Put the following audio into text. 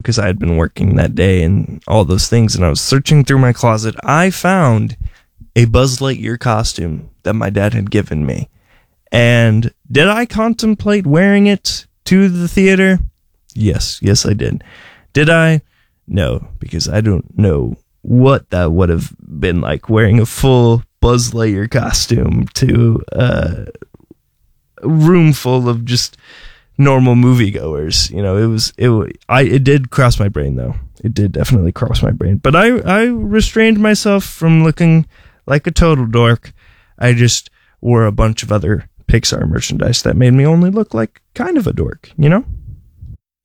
because I had been working that day and all those things, and I was searching through my closet. I found a Buzz Lightyear costume that my dad had given me. And did I contemplate wearing it to the theater? Yes, I did. Did I? No, because I don't know what that would have been like, wearing a full Buzz Lightyear costume to a room full of just normal moviegoers. It did cross my brain, though. It did definitely cross my brain. But I restrained myself from looking like a total dork. I just wore a bunch of other Pixar merchandise that made me only look like kind of a dork,